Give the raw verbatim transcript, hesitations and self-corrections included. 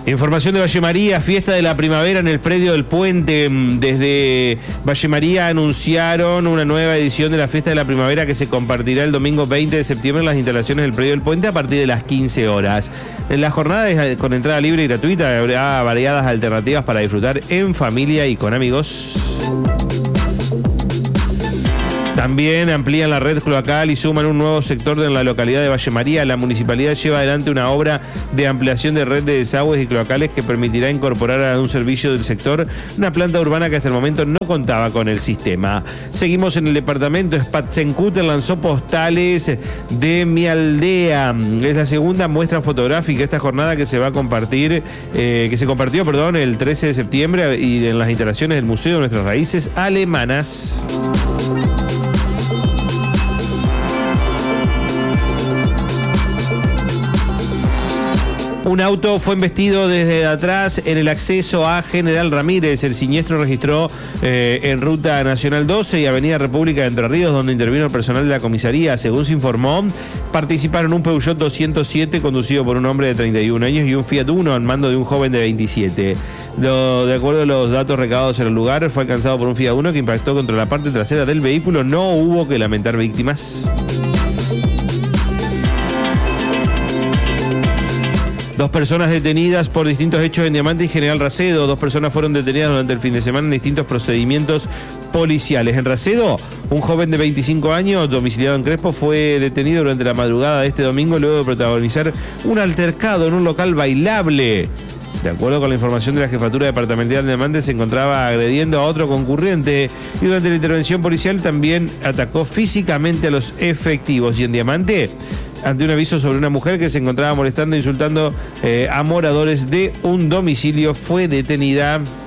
Información de Valle María, fiesta de la primavera en el predio del Puente. Desde Valle María anunciaron una nueva edición de la fiesta de la primavera que se compartirá el domingo veinte de septiembre en las instalaciones del predio del Puente a partir de las quince horas. En la jornada es con entrada libre y gratuita, habrá variadas alternativas para disfrutar en familia y con amigos. También amplían la red cloacal y suman un nuevo sector en la localidad de Valle María. La municipalidad lleva adelante una obra de ampliación de red de desagües y cloacales que permitirá incorporar a un servicio del sector una planta urbana que hasta el momento no contaba con el sistema. Seguimos en el departamento. Spatzenkuter lanzó postales de mi aldea. Es la segunda muestra fotográfica esta jornada que se va a compartir, eh, que se compartió, perdón, el trece de septiembre y en las instalaciones del Museo de Nuestras Raíces Alemanas. Un auto fue embestido desde atrás en el acceso a General Ramírez. El siniestro registró eh, en Ruta Nacional doce y Avenida República de Entre Ríos, donde intervino el personal de la comisaría. Según se informó, participaron un Peugeot doscientos siete conducido por un hombre de treinta y un años y un Fiat Uno al mando de un joven de veintisiete. Lo, de acuerdo a los datos recabados en el lugar, fue alcanzado por un Fiat Uno que impactó contra la parte trasera del vehículo. No hubo que lamentar víctimas. Dos personas detenidas por distintos hechos en Diamante y General Racedo. Dos personas fueron detenidas durante el fin de semana en distintos procedimientos policiales. En Racedo, un joven de veinticinco años, domiciliado en Crespo, fue detenido durante la madrugada de este domingo luego de protagonizar un altercado en un local bailable. De acuerdo con la información de la Jefatura Departamental de Diamante, se encontraba agrediendo a otro concurrente y durante la intervención policial también atacó físicamente a los efectivos. Y en Diamante, ante un aviso sobre una mujer que se encontraba molestando e insultando eh, a moradores de un domicilio, fue detenida.